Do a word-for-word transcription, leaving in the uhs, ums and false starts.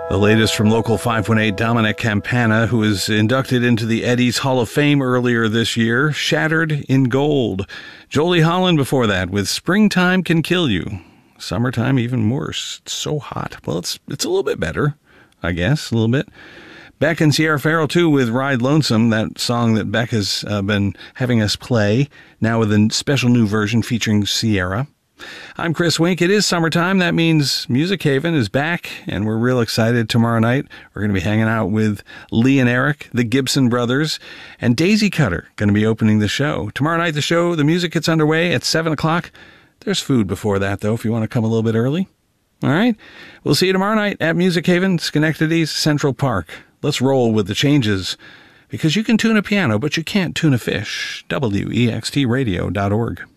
The latest from local five one eight Dominic Campana, who was inducted into the Eddie's Hall of Fame earlier this year, Shattered in Gold. Jolie Holland before that with Springtime Can Kill You. Summertime even worse. It's so hot. Well, it's it's a little bit better, I guess, a little bit. Beck and Sierra Farrell, too, with Ride Lonesome, that song that Beck has uh, been having us play, now with a special new version featuring Sierra. I'm Chris Wink. It is summertime. That means Music Haven is back, and we're real excited. Tomorrow night, we're going to be hanging out with Lee and Eric, the Gibson brothers, and Daisy Cutter going to be opening the show. Tomorrow night, the show, the music gets underway at seven o'clock. There's food before that, though, if you want to come a little bit early. All right? We'll see you tomorrow night at Music Haven, Schenectady's Central Park. Let's roll with the changes, because you can tune a piano, but you can't tune a fish. W E X T radio dot org.